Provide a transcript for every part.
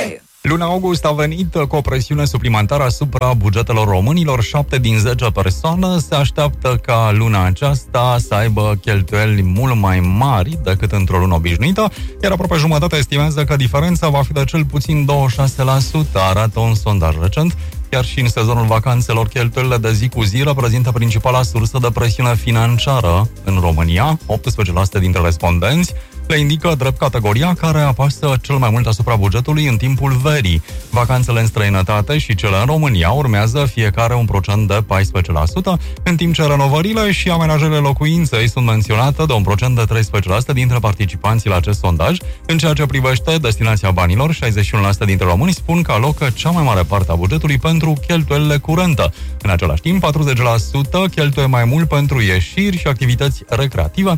Luna august a venit cu o presiune suplimentară asupra bugetelor românilor. 7 din 10 persoane se așteaptă ca luna aceasta să aibă cheltuieli mult mai mari decât într-o lună obișnuită, iar aproape jumătate estimează că diferența va fi de cel puțin 26%, arată un sondaj recent. Chiar și în sezonul vacanțelor, cheltuielile de zi cu zi reprezintă principala sursă de presiune financiară în România. 18% dintre respondenți le indică drept categoria care apasă cel mai mult asupra bugetului în timpul verii. Vacanțele în străinătate și cele în România urmează fiecare un procent de 14%, în timp ce renovările și amenajările locuinței sunt menționate de un procent de 13% dintre participanții la acest sondaj. În ceea ce privește destinația banilor, 61% dintre români spun că alocă cea mai mare parte a bugetului pentru cheltuielile curente. În același timp, 40% cheltuie mai mult pentru ieșiri și activități recreative,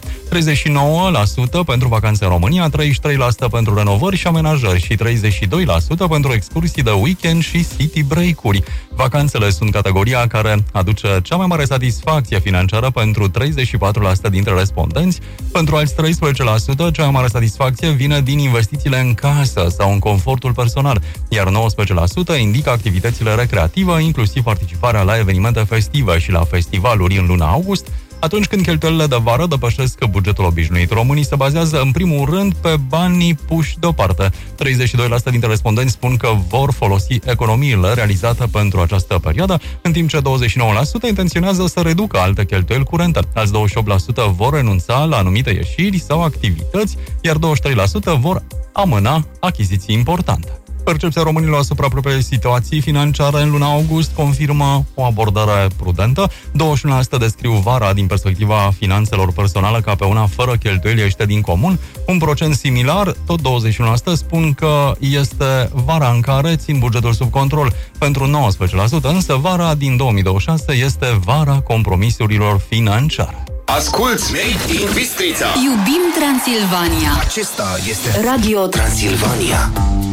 39% pentru vacanțe în România, 33% pentru renovări și amenajări și 32% pentru excursii de weekend și city break-uri. Vacanțele sunt categoria care aduce cea mai mare satisfacție financiară pentru 34% dintre respondenți. Pentru alți 13%, cea mai mare satisfacție vine din investițiile în casă sau în confortul personal, iar 19% indică activitățile recreative, inclusiv participarea la evenimente festive și la festivaluri în luna august. Atunci când cheltuielile de vară depășesc bugetul obișnuit, românii se bazează în primul rând pe banii puși deoparte. 32% dintre respondenți spun că vor folosi economiile realizate pentru această perioadă, în timp ce 29% intenționează să reducă alte cheltuieli curente. Alți 28% vor renunța la anumite ieșiri sau activități, iar 23% vor amâna achiziții importante. Percepția românilor asupra propriei situații financiare în luna august confirmă o abordare prudentă. 21% descriu vara din perspectiva finanțelor personale ca pe una fără cheltuieli ieșite din comun. Un procent similar, tot 21%, spun că este vara în care țin bugetul sub control. Pentru 19%, însă vara din 2026 este vara compromisurilor financiare. Asculți Made in Bistrița. Iubim Transilvania. Acesta este Radio Transilvania.